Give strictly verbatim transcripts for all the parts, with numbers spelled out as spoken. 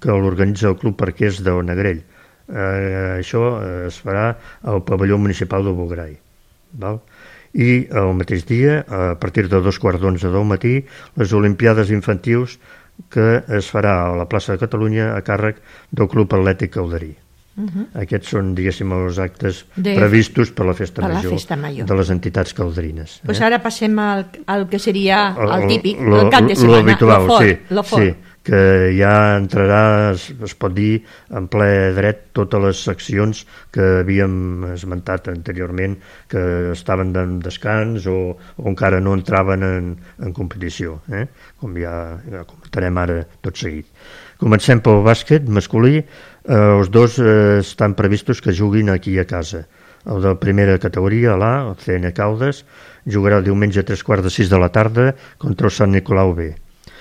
que l'organitza el Club Parquers d'Onegrell. Eh, això es farà al pavelló municipal del Bograi. Val? I el mateix dia, a partir de dos quarts d'onze del matí, les Olimpiades Infantils que es farà a la plaça de Catalunya a càrrec del Club Atlètic Calderí. Uh-huh. Aquests són, diguéssim, els actes de... previstos per la festa, per major, la festa major de les entitats calderines. Pues eh? Ara passem al, al que seria el, el típic, lo, el cap de setmana, habitual, lo fort, sí, lo fort. Sí, que ja entrarà, es, es pot dir, en ple dret totes les seccions que havíem esmentat anteriorment, que estaven en descans o, o encara no entraven en, en competició, eh? Com ja, ja comentarem ara tot seguit. Comencem pel bàsquet masculí. Eh, els dos eh, estan previstos que juguin aquí a casa. El de primera categoria, l'A, el C N Caldes, jugarà el diumenge a tres quarts de sis de la tarda contra el Sant Nicolau B.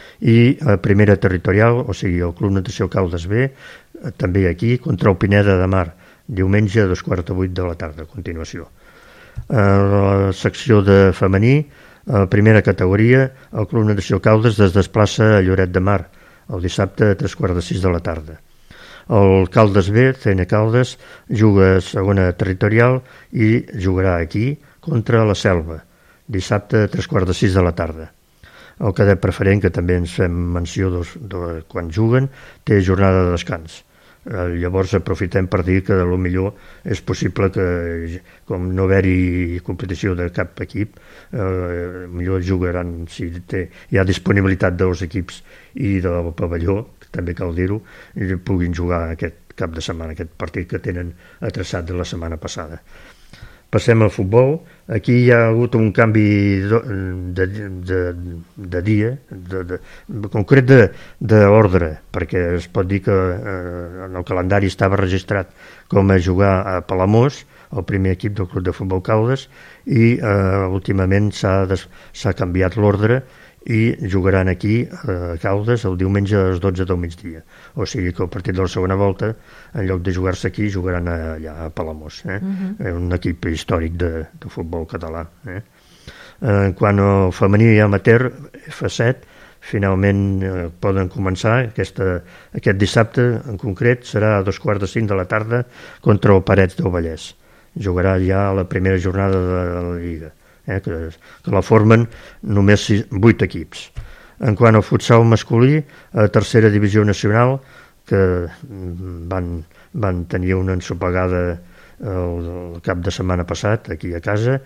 I a primera territorial, o sigui, el Club Natació Caldes B, eh, també aquí, contra el Pineda de Mar, diumenge a dos quarts de vuit de la tarda, a continuació. Eh, la secció de femení, a primera categoria, el Club Natació Caldes es desplaça a Lloret de Mar, el dissabte a tres quarts de sis de la tarda. El Caldes B, C N Caldes, juga a segona territorial i jugarà aquí contra la Selva, dissabte a tres quarts de sis de la tarda. El cadet preferent, que també ens fem menció de, de quan juguen, té jornada de descans. Eh, llavors aprofitem per dir que a lo millor és possible que, com no haver-hi competició de cap equip, eh, millor jugaran, si té, hi ha disponibilitat dels equips i del pavelló, que també cal dir-ho, i puguin jugar aquest cap de setmana, aquest partit que tenen atreçat de la setmana passada. Passem al futbol. Aquí hi ha hagut un canvi de, de, de, de dia, de, de, de concret d'ordre, perquè es pot dir que eh, en el calendari estava registrat com a jugar a Palamós, el primer equip del Club de Futbol Caldes, i eh, últimament s'ha canviat l'ordre i jugaran aquí a Caldes el diumenge a les dotze del migdia. O sigui que el partit de la segona volta, en lloc de jugar-se aquí, jugaran allà a Palamós. Eh? Uh-huh. Un equip històric de, de futbol català. Eh? En quant al femení i amateur, F set, finalment eh, poden començar. Aquesta, aquest dissabte, en concret, serà a dos quarts de cinc de la tarda contra el Parets del Vallès. Jugarà ja a la primera jornada de la Lliga. Eh, que, que la formen només vuit equips. En quant al futsal masculí, a tercera divisió nacional, que van, van tenir una ensopegada el, el cap de setmana passat, aquí a casa,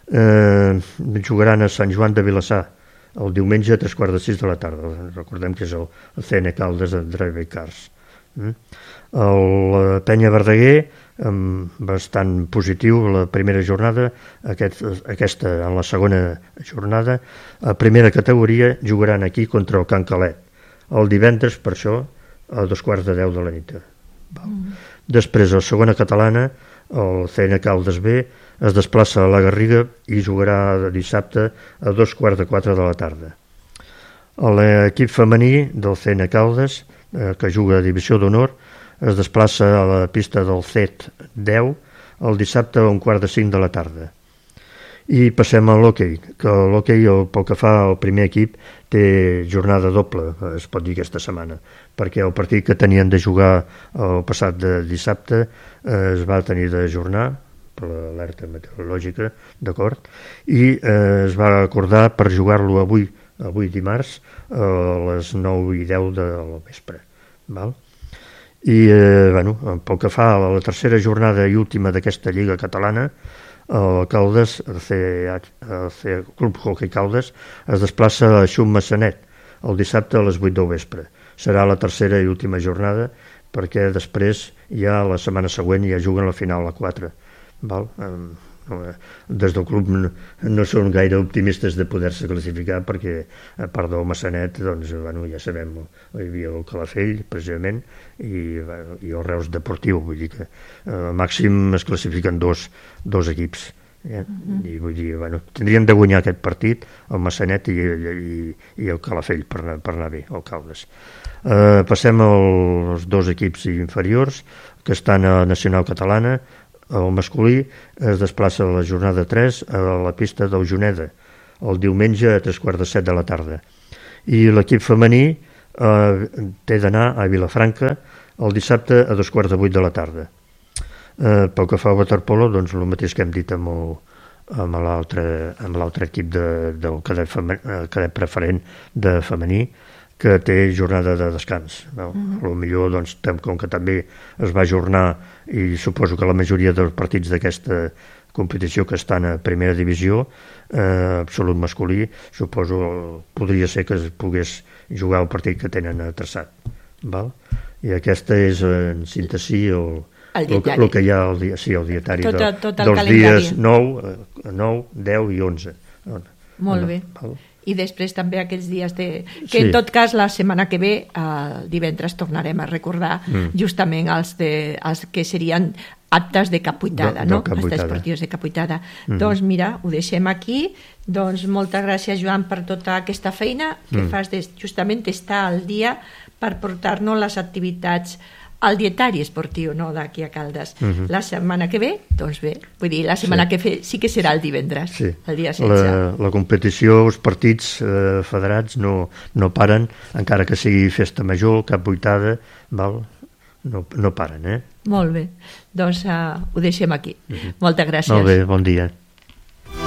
eh, jugaran a Sant Joan de Vilassar, el diumenge a tres quarts de sis de la tarda. Recordem que és el, el C N Caldes de Drive Cars. Mm? El Penya Verdaguer, bastant positiu la primera jornada, aquest, aquesta en la segona jornada, a primera categoria jugaran aquí contra el Can Calet, el divendres, per això, a dos quarts de deu de la nit. Mm. Després, a la segona catalana, el C N Caldes B es desplaça a la Garriga i jugarà dissabte a dos quarts de quatre de la tarda. L'equip femení del C N Caldes, eh, que juga a Divisió d'Honor, es desplaça a la pista del C E T deu el dissabte a un quart de cinc de la tarda. I passem a l'hoquei, que l'hoquei, pel que fa al primer equip, té jornada doble, es pot dir aquesta setmana, perquè el partit que tenien de jugar el passat de dissabte es va tenir d'ajornar per l'alerta meteorològica, d'acord, i eh, es va acordar per jugar-lo avui, avui dimarts, a les nou i deu del vespre, val? I, eh, bueno, pel que fa a la tercera jornada i última d'aquesta Lliga Catalana, el Caldes, el, C H, el C Club Hockey Caldes, es desplaça a Xum Massanet el dissabte a les vuit del vespre. Serà la tercera i última jornada, perquè després ja la setmana següent ja juguen la final a quatre. Val? Des del club no, no són gaire optimistes de poder-se classificar, perquè a part del Massanet, doncs, bueno, ja sabem, hi havia el Calafell precisament i, i el Reus Deportiu, vull dir que eh, màxim es classifiquen dos, dos equips, eh? Uh-huh. I vull dir, bueno, tindrien de guanyar aquest partit el Massanet i, i, i el Calafell per, per anar bé, el Caldes. Eh, passem als dos equips inferiors que estan a Nacional Catalana. El masculí es desplaça a la jornada tres a la pista d'Eugioneda, el diumenge a tres quarts de set de la tarda. I l'equip femení eh, té d'anar a Vilafranca el dissabte a dos quarts de vuit de la tarda. Eh, pel que fa a waterpolo, doncs el mateix que hem dit amb el, amb l'altre equip de, del cadet, femen, cadet preferent de femení, que té jornada de descans. No? Uh-huh. A lo millor, doncs, com que també es va ajornar, i suposo que la majoria dels partits d'aquesta competició que estan a primera divisió, eh, absolut masculí, suposo podria ser que es pogués jugar el partit que tenen traçat. Val? I aquesta és, en síntesi, el, el, el, el que hi ha al dia, sí, el dietari tot, de, tot el dels calendari. Dies nou, deu i onze. Molt bé. Val? I després també aquells dies de... que sí. En tot cas la setmana que ve, el divendres, tornarem a recordar mm. justament els, de, els que serien actes de capuitada, no? Els esportius de capuitada. Mm. Doncs mira, ho deixem aquí. Doncs moltes gràcies, Joan, per tota aquesta feina que mm. fas de, justament estar al dia per portar-nos les activitats al dietari esportiu, no, d'aquí a Caldes. Uh-huh. La setmana que ve, doncs bé, vull dir, la setmana sí. que ve sí que serà el divendres, sí. El dia setze. La, la competició, els partits eh, federats no, no paren, encara que sigui festa major, cap vuitada, val? No, no paren, eh? Molt bé, doncs uh, ho deixem aquí. Uh-huh. Moltes gràcies. Molt bé, bon dia.